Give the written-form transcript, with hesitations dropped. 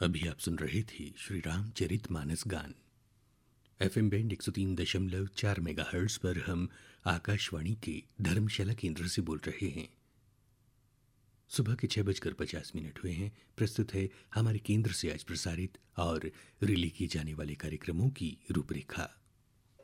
अभी आप सुन रहे थे श्री रामचरितमानस गान। एफएम बैंड 103.4 मेगाहर्ट्ज पर हम आकाशवाणी के धर्मशाला केंद्र से बोल रहे हैं। सुबह के 6:50 हुए हैं। प्रस्तुत है हमारे केंद्र से आज प्रसारित और रिले किए जाने वाले कार्यक्रमों की रूपरेखा।